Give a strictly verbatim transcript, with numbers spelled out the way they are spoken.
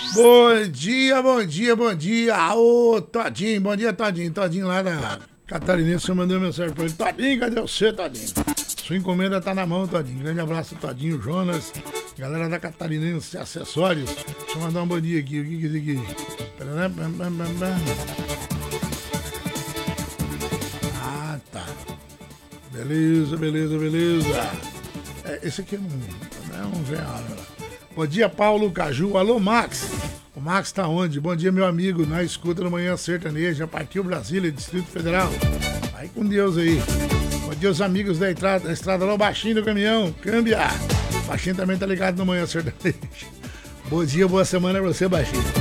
Bom dia, bom dia, bom dia. Ô, Todinho, bom dia, Todinho. Todinho lá da Catarinense, você mandou mensagem pra ele. Todinho, cadê você, Todinho? Sua encomenda tá na mão, Todinho. Grande abraço, Todinho, Jonas, galera da Catarinense, acessórios. Deixa eu mandar um bom dia aqui. O que que é isso aqui? Ah, tá. Beleza, beleza, beleza. É, esse aqui não é um real. Bom dia, Paulo Caju. Alô, Max. O Max tá onde? Bom dia, meu amigo. Na escuta da Manhã Sertaneja. Partiu Brasília, Distrito Federal. Vai com Deus aí. Bom dia, os amigos da estrada, da estrada lá, o baixinho do caminhão. Câmbia. O baixinho também tá ligado na Manhã Sertaneja. Bom dia, boa semana pra você, baixinho.